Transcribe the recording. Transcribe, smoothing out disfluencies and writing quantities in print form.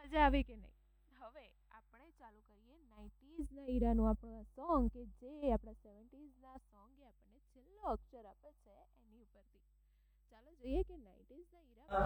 મજા આવી કે નહીં? હવે આપણે ચાલુ કરીએ 90s ના ઈરાનું આપણું સોંગ કે જે આપણા 70s ના સોંગે આપણને છેલ્લો અક્ષર આપે છે એની ઉપરથી. ચાલો જોઈએ કે 90s ના ઈરામાં